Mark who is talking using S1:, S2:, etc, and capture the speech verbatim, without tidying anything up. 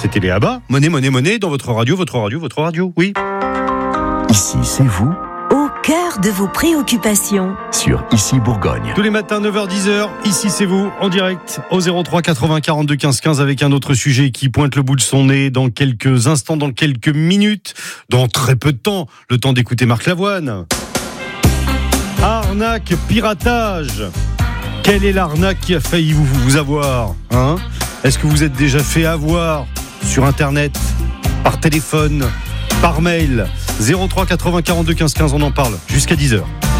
S1: C'était les Abba. Monnaie, monnaie, monnaie dans votre radio, votre radio, votre radio. Oui.
S2: Ici, c'est vous.
S3: Au cœur de vos préoccupations.
S2: Sur Ici Bourgogne.
S1: Tous les matins, neuf heures dix heures, ici c'est vous, en direct, au zéro trois quatre-vingts quarante-deux quinze quinze, avec un autre sujet qui pointe le bout de son nez dans quelques instants, dans quelques minutes, dans très peu de temps, le temps d'écouter Marc Lavoine. Arnaque, piratage. Quelle est l'arnaque qui a failli vous, vous avoir, hein ? Est-ce que vous êtes déjà fait avoir sur Internet, par téléphone, par mail ? zéro trois quatre-vingts quarante-deux quinze quinze, on en parle jusqu'à dix heures.